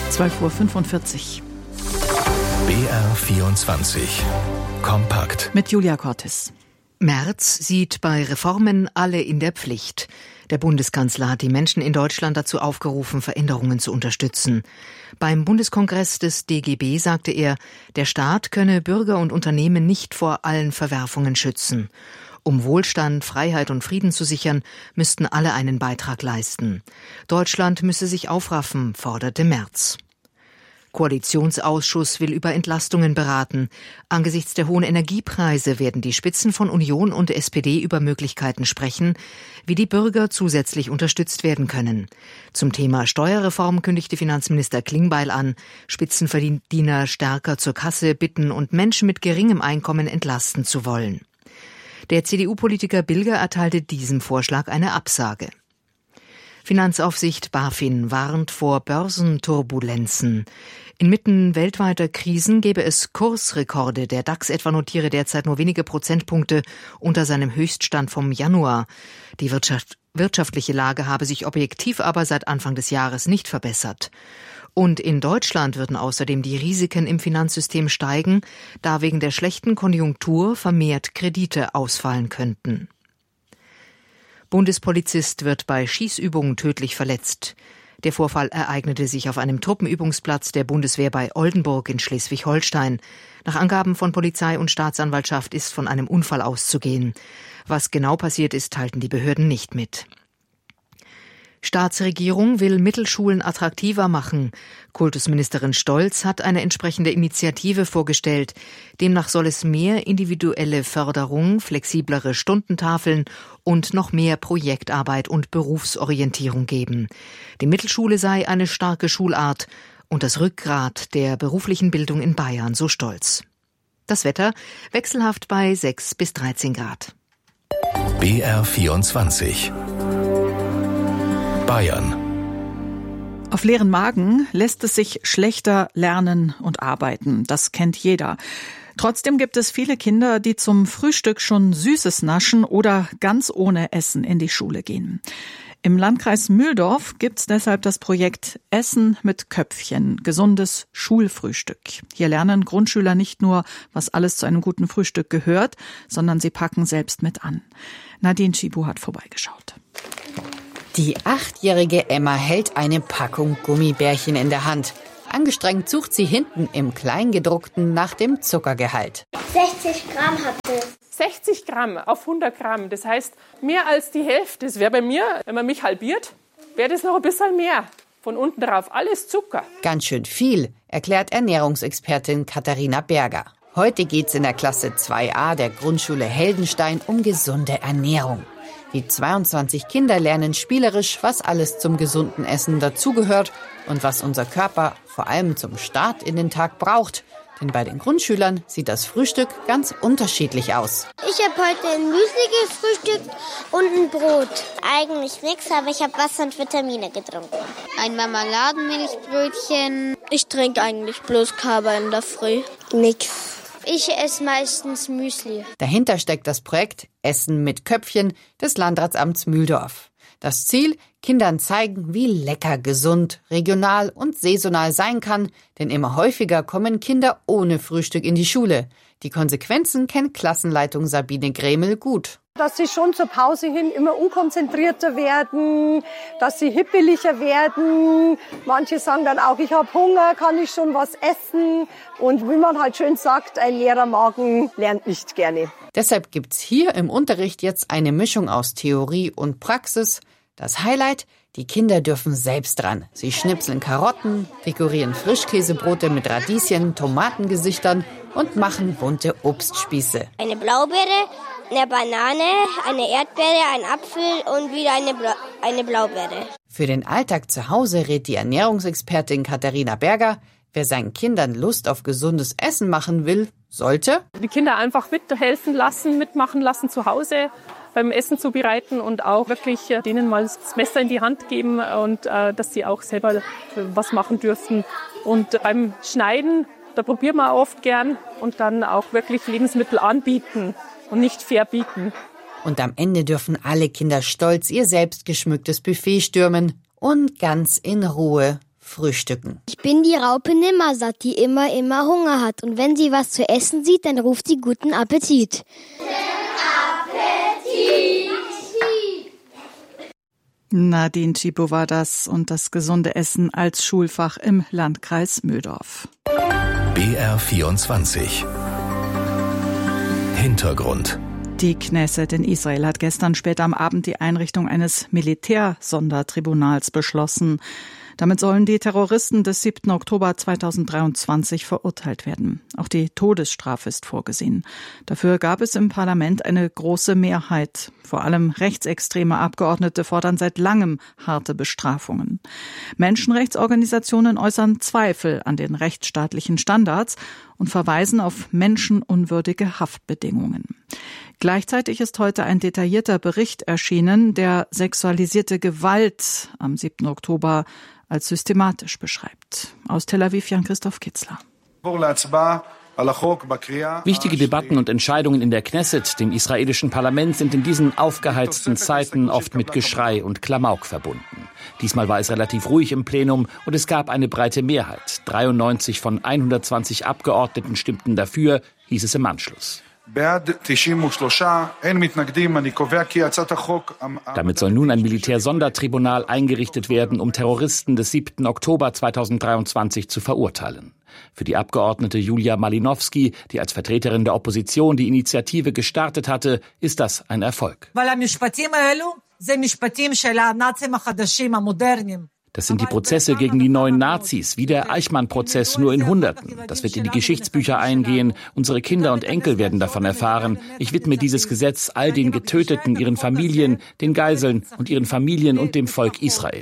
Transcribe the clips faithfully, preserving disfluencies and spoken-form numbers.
zwölf Uhr fünfundvierzig. B R vierundzwanzig. Kompakt. Mit Julia Cortes. Merz sieht bei Reformen alle in der Pflicht. Der Bundeskanzler hat die Menschen in Deutschland dazu aufgerufen, Veränderungen zu unterstützen. Beim Bundeskongress des D G B sagte er, der Staat könne Bürger und Unternehmen nicht vor allen Verwerfungen schützen. Um Wohlstand, Freiheit und Frieden zu sichern, müssten alle einen Beitrag leisten. Deutschland müsse sich aufraffen, forderte Merz. Koalitionsausschuss will über Entlastungen beraten. Angesichts der hohen Energiepreise werden die Spitzen von Union und S P D über Möglichkeiten sprechen, wie die Bürger zusätzlich unterstützt werden können. Zum Thema Steuerreform kündigte Finanzminister Klingbeil an, Spitzenverdiener stärker zur Kasse bitten und Menschen mit geringem Einkommen entlasten zu wollen. Der C D U-Politiker Bilger erteilte diesem Vorschlag eine Absage. Finanzaufsicht BaFin warnt vor Börsenturbulenzen. Inmitten weltweiter Krisen gäbe es Kursrekorde. Der DAX etwa notiere derzeit nur wenige Prozentpunkte unter seinem Höchststand vom Januar. Die Wirtschaft, wirtschaftliche Lage habe sich objektiv aber seit Anfang des Jahres nicht verbessert. Und in Deutschland würden außerdem die Risiken im Finanzsystem steigen, da wegen der schlechten Konjunktur vermehrt Kredite ausfallen könnten. Bundespolizist wird bei Schießübungen tödlich verletzt. Der Vorfall ereignete sich auf einem Truppenübungsplatz der Bundeswehr bei Oldenburg in Schleswig-Holstein. Nach Angaben von Polizei und Staatsanwaltschaft ist von einem Unfall auszugehen. Was genau passiert ist, teilten die Behörden nicht mit. Staatsregierung will Mittelschulen attraktiver machen. Kultusministerin Stolz hat eine entsprechende Initiative vorgestellt. Demnach soll es mehr individuelle Förderung, flexiblere Stundentafeln und noch mehr Projektarbeit und Berufsorientierung geben. Die Mittelschule sei eine starke Schulart und das Rückgrat der beruflichen Bildung in Bayern, so Stolz. Das Wetter wechselhaft bei sechs bis dreizehn Grad. B R vierundzwanzig. Bayern. Auf leeren Magen lässt es sich schlechter lernen und arbeiten. Das kennt jeder. Trotzdem gibt es viele Kinder, die zum Frühstück schon Süßes naschen oder ganz ohne Essen in die Schule gehen. Im Landkreis Mühldorf gibt es deshalb das Projekt Essen mit Köpfchen, gesundes Schulfrühstück. Hier lernen Grundschüler nicht nur, was alles zu einem guten Frühstück gehört, sondern sie packen selbst mit an. Nadine Schibu hat vorbeigeschaut. Die achtjährige Emma hält eine Packung Gummibärchen in der Hand. Angestrengt sucht sie hinten im Kleingedruckten nach dem Zuckergehalt. sechzig Gramm hat es. sechzig Gramm auf hundert Gramm, das heißt mehr als die Hälfte. Das wäre bei mir, wenn man mich halbiert, wäre das noch ein bisschen mehr. Von unten drauf alles Zucker. Ganz schön viel, erklärt Ernährungsexpertin Katharina Berger. Heute geht's in der Klasse zwei a der Grundschule Heldenstein um gesunde Ernährung. Die zweiundzwanzig Kinder lernen spielerisch, was alles zum gesunden Essen dazugehört und was unser Körper vor allem zum Start in den Tag braucht. Denn bei den Grundschülern sieht das Frühstück ganz unterschiedlich aus. Ich habe heute ein Müsli gefrühstückt und ein Brot. Eigentlich nichts, aber ich habe Wasser und Vitamine getrunken. Ein Marmeladenmilchbrötchen. Ich trinke eigentlich bloß Kaba in der Früh. Nix. Ich esse meistens Müsli. Dahinter steckt das Projekt Essen mit Köpfchen des Landratsamts Mühldorf. Das Ziel, Kindern zeigen, wie lecker, gesund, regional und saisonal sein kann, denn immer häufiger kommen Kinder ohne Frühstück in die Schule. Die Konsequenzen kennt Klassenleitung Sabine Gremel gut. Dass sie schon zur Pause hin immer unkonzentrierter werden, dass sie hippeliger werden. Manche sagen dann auch, ich habe Hunger, kann ich schon was essen? Und wie man halt schön sagt, ein leerer Magen lernt nicht gerne. Deshalb gibt's hier im Unterricht jetzt eine Mischung aus Theorie und Praxis. Das Highlight, die Kinder dürfen selbst dran. Sie schnipseln Karotten, dekorieren Frischkäsebrote mit Radieschen, Tomatengesichtern und machen bunte Obstspieße. Eine Blaubeere, eine Banane, eine Erdbeere, ein Apfel und wieder eine, Bla- eine Blaubeere. Für den Alltag zu Hause rät die Ernährungsexpertin Katharina Berger, wer seinen Kindern Lust auf gesundes Essen machen will, sollte Die Kinder einfach mithelfen lassen, mitmachen lassen zu Hause beim Essen zubereiten und auch wirklich denen mal das Messer in die Hand geben und äh, dass sie auch selber was machen dürfen. Und beim Schneiden, da probieren wir oft gern und dann auch wirklich Lebensmittel anbieten und nicht verbieten. Und am Ende dürfen alle Kinder stolz ihr selbst geschmücktes Buffet stürmen und ganz in Ruhe frühstücken. Ich bin die Raupe Nimmersatt, die immer, immer Hunger hat. Und wenn sie was zu essen sieht, dann ruft sie guten Appetit. Nadine Schipo war das und das gesunde Essen als Schulfach im Landkreis Mühldorf. B R vierundzwanzig. Hintergrund. Die Knesset in Israel hat gestern spät am Abend die Einrichtung eines Militärsondertribunals beschlossen. Damit sollen die Terroristen des siebten Oktober zweitausenddreiundzwanzig verurteilt werden. Auch die Todesstrafe ist vorgesehen. Dafür gab es im Parlament eine große Mehrheit. Vor allem rechtsextreme Abgeordnete fordern seit langem harte Bestrafungen. Menschenrechtsorganisationen äußern Zweifel an den rechtsstaatlichen Standards und verweisen auf menschenunwürdige Haftbedingungen. Gleichzeitig ist heute ein detaillierter Bericht erschienen, der sexualisierte Gewalt am siebten Oktober als systematisch beschreibt. Aus Tel Aviv Jan-Christoph Kitzler. Wichtige Debatten und Entscheidungen in der Knesset, dem israelischen Parlament, sind in diesen aufgeheizten Zeiten oft mit Geschrei und Klamauk verbunden. Diesmal war es relativ ruhig im Plenum und es gab eine breite Mehrheit. dreiundneunzig von hundertzwanzig Abgeordneten stimmten dafür, hieß es im Anschluss. Damit soll nun ein Militärsondertribunal eingerichtet werden, um Terroristen des siebten Oktober zweitausenddreiundzwanzig zu verurteilen. Für die Abgeordnete Julia Malinowski, die als Vertreterin der Opposition die Initiative gestartet hatte, ist das ein Erfolg. Das sind die Prozesse gegen die neuen Nazis, wie der Eichmann-Prozess, nur in Hunderten. Das wird in die Geschichtsbücher eingehen. Unsere Kinder und Enkel werden davon erfahren. Ich widme dieses Gesetz all den Getöteten, ihren Familien, den Geiseln und ihren Familien und dem Volk Israel.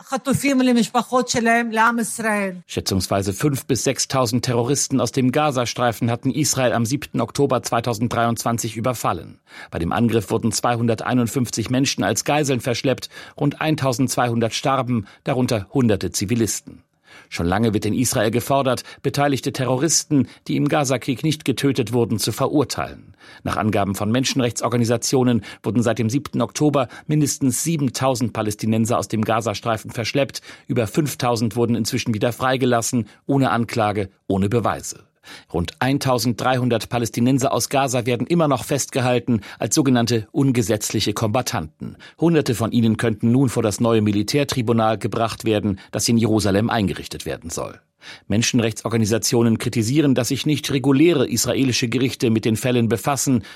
Schätzungsweise fünftausend bis sechstausend Terroristen aus dem Gazastreifen hatten Israel am siebten Oktober zweitausenddreiundzwanzig überfallen. Bei dem Angriff wurden zweihunderteinundfünfzig Menschen als Geiseln verschleppt, rund eintausendzweihundert starben, darunter hunderte Zivilisten. Schon lange wird in Israel gefordert, beteiligte Terroristen, die im Gazakrieg nicht getötet wurden, zu verurteilen. Nach Angaben von Menschenrechtsorganisationen wurden seit dem siebten Oktober mindestens siebentausend Palästinenser aus dem Gazastreifen verschleppt. Über fünftausend wurden inzwischen wieder freigelassen, ohne Anklage, ohne Beweise. Rund eintausenddreihundert Palästinenser aus Gaza werden immer noch festgehalten als sogenannte ungesetzliche Kombattanten. Hunderte von ihnen könnten nun vor das neue Militärtribunal gebracht werden, das in Jerusalem eingerichtet werden soll. Menschenrechtsorganisationen kritisieren, dass sich nicht reguläre israelische Gerichte mit den Fällen befassen